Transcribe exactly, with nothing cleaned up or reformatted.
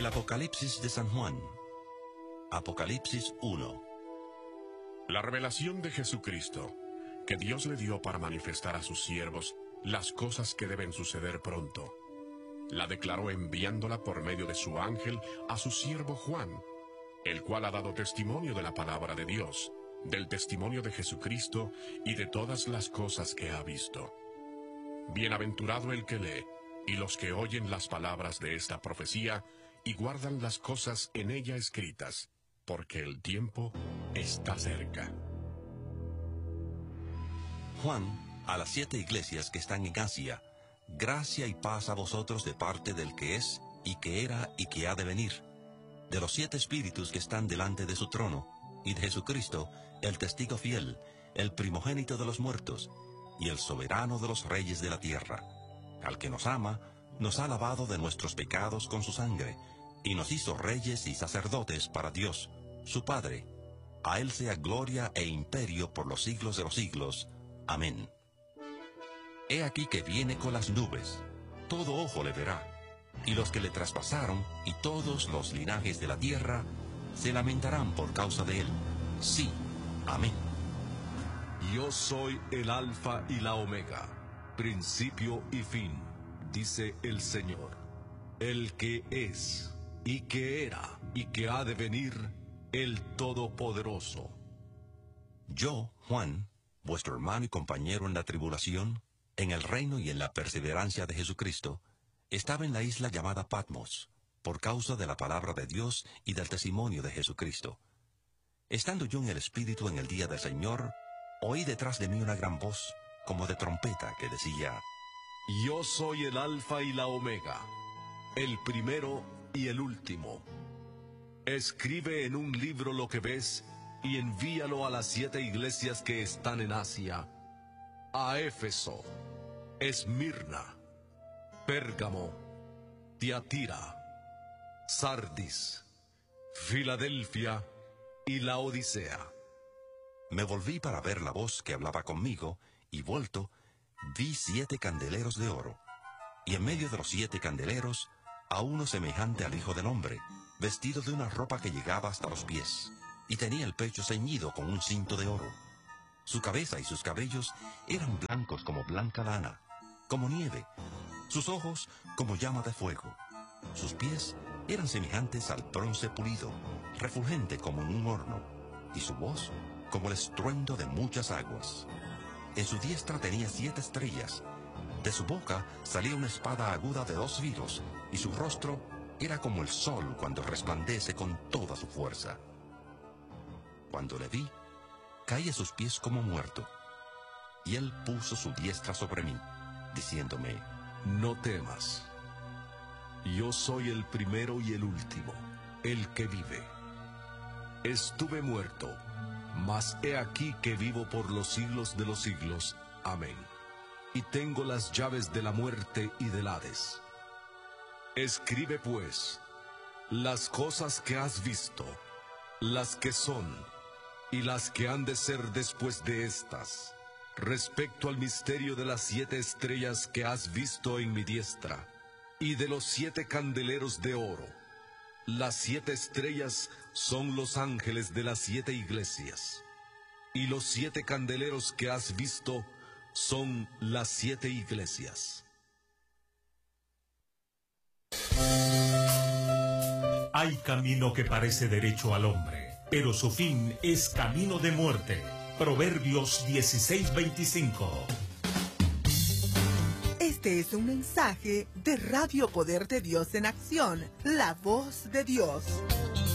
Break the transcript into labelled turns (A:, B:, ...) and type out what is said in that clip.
A: El Apocalipsis de San Juan. Apocalipsis uno.
B: La revelación de Jesucristo, que Dios le dio para manifestar a sus siervos las cosas que deben suceder pronto. La declaró enviándola por medio de su ángel a su siervo Juan, el cual ha dado testimonio de la palabra de Dios, del testimonio de Jesucristo y de todas las cosas que ha visto. Bienaventurado el que lee, y los que oyen las palabras de esta profecía, y guardan las cosas en ella escritas, porque el tiempo está cerca.
A: Juan, a las siete iglesias que están en Asia, gracia y paz a vosotros de parte del que es, y que era, y que ha de venir, de los siete espíritus que están delante de su trono, y de Jesucristo, el testigo fiel, el primogénito de los muertos, y el soberano de los reyes de la tierra, al que nos ama, nos ha lavado de nuestros pecados con su sangre, y nos hizo reyes y sacerdotes para Dios, su Padre. A él sea gloria e imperio por los siglos de los siglos. Amén. He aquí que viene con las nubes, todo ojo le verá, y los que le traspasaron, y todos los linajes de la tierra, se lamentarán por causa de él. Sí, amén.
C: Yo soy el Alfa y la Omega, principio y fin, dice el Señor, el que es, y que era, y que ha de venir, el Todopoderoso.
A: Yo, Juan, vuestro hermano y compañero en la tribulación, en el reino y en la perseverancia de Jesucristo, estaba en la isla llamada Patmos, por causa de la palabra de Dios y del testimonio de Jesucristo. Estando yo en el Espíritu en el día del Señor, oí detrás de mí una gran voz, como de trompeta, que decía:
C: Yo soy el Alfa y la Omega, el primero y el último. Escribe en un libro lo que ves, y envíalo a las siete iglesias que están en Asia, a Éfeso, Esmirna, Pérgamo, Tiatira, Sardis, Filadelfia y Laodicea.
A: Me volví para ver la voz que hablaba conmigo, y vuelto, vi siete candeleros de oro, y en medio de los siete candeleros, a uno semejante al Hijo del Hombre, vestido de una ropa que llegaba hasta los pies, y tenía el pecho ceñido con un cinto de oro. Su cabeza y sus cabellos eran blancos como blanca lana, como nieve, sus ojos como llama de fuego, sus pies eran semejantes al bronce pulido, refulgente como en un horno, y su voz como el estruendo de muchas aguas. En su diestra tenía siete estrellas, de su boca salía una espada aguda de dos filos, y su rostro era como el sol cuando resplandece con toda su fuerza. Cuando le vi, caí a sus pies como muerto, y él puso su diestra sobre mí, diciéndome:
C: No temas, yo soy el primero y el último, el que vive. Estuve muerto, mas he aquí que vivo por los siglos de los siglos. Amén. Y tengo las llaves de la muerte y del Hades. Escribe pues las cosas que has visto, las que son, y las que han de ser después de estas, respecto al misterio de las siete estrellas que has visto en mi diestra, y de los siete candeleros de oro. Las siete estrellas son los ángeles de las siete iglesias, y los siete candeleros que has visto son las siete iglesias.
D: Hay camino que parece derecho al hombre, pero su fin es camino de muerte. Proverbios dieciséis veinticinco.
E: Este es un mensaje de Radio Poder de Dios en Acción, la voz de Dios.